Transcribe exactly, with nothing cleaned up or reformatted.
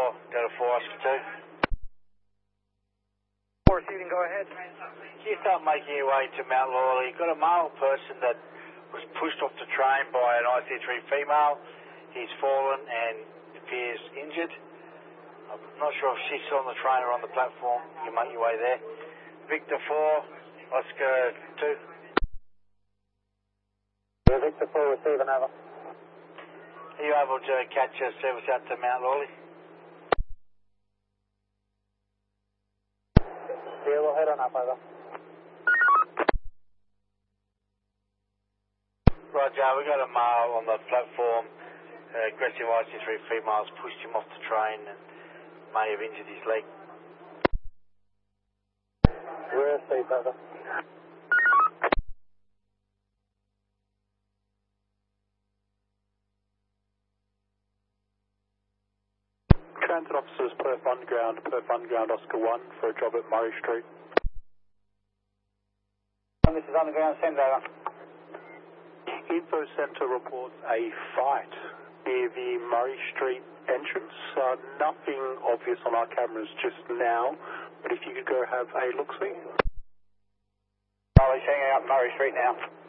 Delta four, Oscar two. Four receiving, go ahead. You start making your way to Mount Lawley. You've got a male person that was pushed off the train by an I C three female. He's fallen and appears injured. I'm not sure if she's still on the train or on the platform. You make your way there. Victor four, Oscar two. Yeah, Victor four receiving, over. Are you able to catch a service out to Mount Lawley? Yeah, we'll head on up, over. Roger, we got a male on the platform. Uh, aggressive I C three females pushed him off the train and may have injured his leg. We're asleep, over. Transit officers, Perth Underground, Perth Underground, Oscar one for a job at Murray Street. This is Underground, send over. Info Centre reports a fight near the Murray Street entrance. Uh, nothing obvious on our cameras just now, but if you could go have a look-see. Molly's hanging out Murray Street now.